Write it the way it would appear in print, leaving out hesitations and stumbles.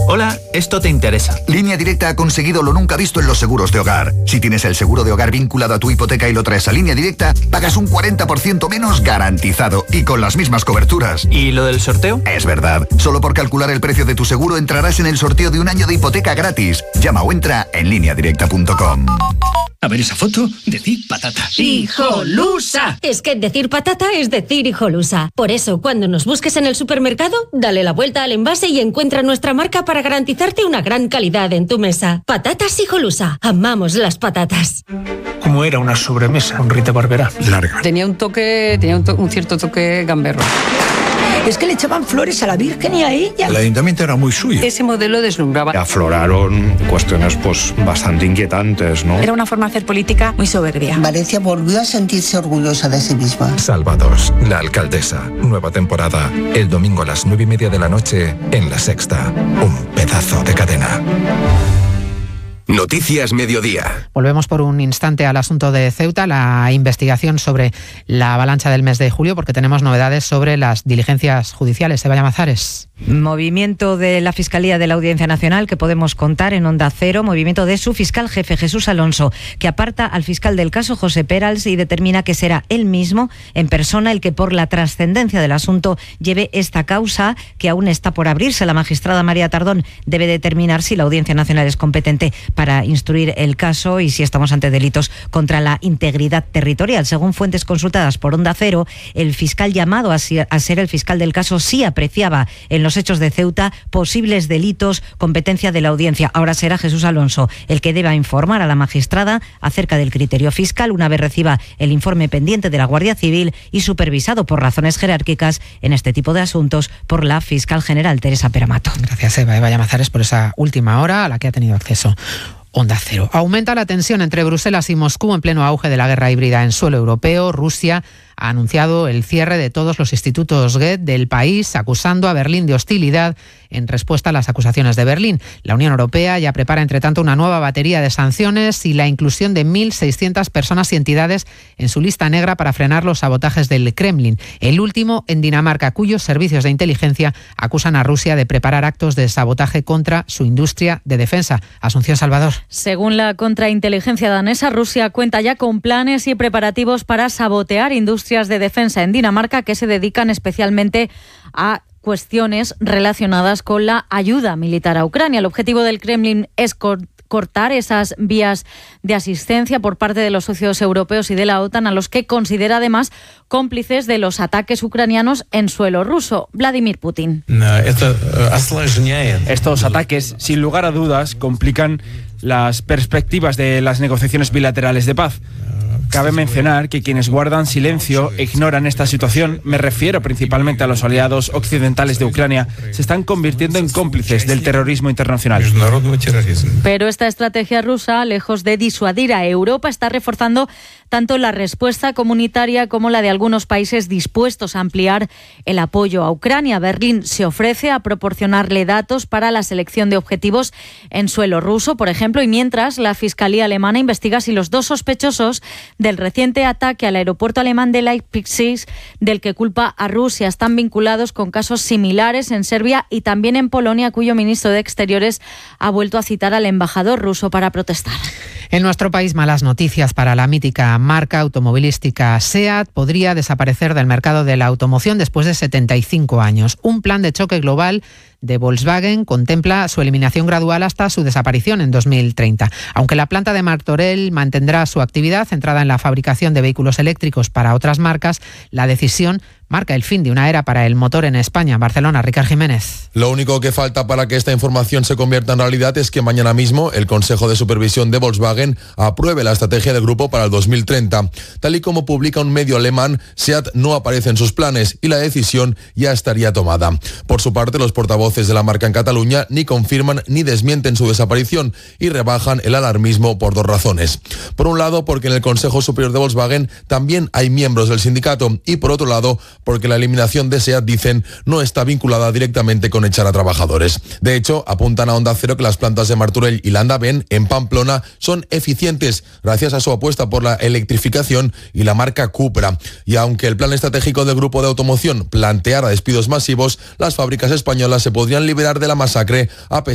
Hola, esto te interesa. Línea Directa ha conseguido lo nunca visto en los seguros de hogar. Si tienes el seguro de hogar vinculado a tu hipoteca y lo traes a Línea Directa, pagas un 40% menos garantizado y con las mismas coberturas. ¿Y lo del sorteo? Es verdad. Solo por calcular el precio de tu seguro entrarás en el sorteo de un año de hipoteca gratis. Llama o entra en lineadirecta.com. A ver esa foto, decir patata. ¡Hijolusa! Es que decir patata es decir hijolusa. Por eso, cuando nos busques en el supermercado, dale la vuelta al envase y encuentra nuestra marca para garantizarte una gran calidad en tu mesa. Patatas Hijolusa. Amamos las patatas. Como era una sobremesa con Rita Barberá. Larga. Tenía un cierto toque gamberro. Es que le echaban flores a la Virgen y a ella. El ayuntamiento era muy suyo. Ese modelo deslumbraba. Afloraron cuestiones bastante inquietantes, ¿no? Era una forma de hacer política muy soberbia. Valencia volvió a sentirse orgullosa de sí misma. Salvados, la alcaldesa. Nueva temporada. El domingo a las 9:30 de la noche en La Sexta. Un pedazo de cadena. Noticias Mediodía. Volvemos por un instante al asunto de Ceuta, la investigación sobre la avalancha del mes de julio, porque tenemos novedades sobre las diligencias judiciales. Eva Llamazares. Movimiento de la Fiscalía de la Audiencia Nacional que podemos contar en Onda Cero, movimiento de su fiscal jefe Jesús Alonso, que aparta al fiscal del caso José Perals y determina que será él mismo en persona el que por la trascendencia del asunto lleve esta causa que aún está por abrirse. La magistrada María Tardón debe determinar si la Audiencia Nacional es competente para instruir el caso y si estamos ante delitos contra la integridad territorial. Según fuentes consultadas por Onda Cero, el fiscal llamado a ser el fiscal del caso sí apreciaba en los hechos de Ceuta posibles delitos, competencia de la audiencia. Ahora será Jesús Alonso el que deba informar a la magistrada acerca del criterio fiscal una vez reciba el informe pendiente de la Guardia Civil y supervisado por razones jerárquicas en este tipo de asuntos por la fiscal general Teresa Peramato. Gracias, Eva Llamazares, por esa última hora a la que ha tenido acceso Onda Cero. Aumenta la tensión entre Bruselas y Moscú en pleno auge de la guerra híbrida en suelo europeo. Rusia ha anunciado el cierre de todos los institutos Goethe del país, acusando a Berlín de hostilidad en respuesta a las acusaciones de Berlín. La Unión Europea ya prepara, entre tanto, una nueva batería de sanciones y la inclusión de 1.600 personas y entidades en su lista negra para frenar los sabotajes del Kremlin. El último en Dinamarca, cuyos servicios de inteligencia acusan a Rusia de preparar actos de sabotaje contra su industria de defensa. Asunción Salvador. Según la contrainteligencia danesa, Rusia cuenta ya con planes y preparativos para sabotear industrias de defensa en Dinamarca que se dedican especialmente a cuestiones relacionadas con la ayuda militar a Ucrania. El objetivo del Kremlin es cortar esas vías de asistencia por parte de los socios europeos y de la OTAN, a los que considera además cómplices de los ataques ucranianos en suelo ruso. Vladimir Putin. Estos ataques, sin lugar a dudas, complican las perspectivas de las negociaciones bilaterales de paz. Cabe mencionar que quienes guardan silencio e ignoran esta situación, me refiero principalmente a los aliados occidentales de Ucrania, se están convirtiendo en cómplices del terrorismo internacional. Pero esta estrategia rusa, lejos de disuadir a Europa, está reforzando tanto la respuesta comunitaria como la de algunos países dispuestos a ampliar el apoyo a Ucrania. Berlín se ofrece a proporcionarle datos para la selección de objetivos en suelo ruso, por ejemplo, y mientras la Fiscalía alemana investiga si los dos sospechosos del reciente ataque al aeropuerto alemán de Leipzig, del que culpa a Rusia, están vinculados con casos similares en Serbia y también en Polonia, cuyo ministro de Exteriores ha vuelto a citar al embajador ruso para protestar. En nuestro país, malas noticias para la mítica marca automovilística SEAT. Podría desaparecer del mercado de la automoción después de 75 años. Un plan de choque global de Volkswagen contempla su eliminación gradual hasta su desaparición en 2030. Aunque la planta de Martorell mantendrá su actividad centrada en la fabricación de vehículos eléctricos para otras marcas, la decisión marca el fin de una era para el motor en España. Barcelona, Ricard Jiménez. Lo único que falta para que esta información se convierta en realidad es que mañana mismo el Consejo de Supervisión de Volkswagen apruebe la estrategia del grupo para el 2030. Tal y como publica un medio alemán, SEAT no aparece en sus planes y la decisión ya estaría tomada. Por su parte, los portavoces de la marca en Cataluña ni confirman ni desmienten su desaparición y rebajan el alarmismo por dos razones. Por un lado, porque en el Consejo Superior de Volkswagen también hay miembros del sindicato y por otro lado, porque la eliminación de SEAT, dicen, no está vinculada directamente con echar a trabajadores. De hecho, apuntan a Onda Cero que las plantas de Martorell y Landaven, en Pamplona, son eficientes gracias a su apuesta por la electrificación y la marca Cupra. Y aunque el plan estratégico del grupo de automoción planteara despidos masivos, las fábricas españolas se podrían liberar de la masacre a pesar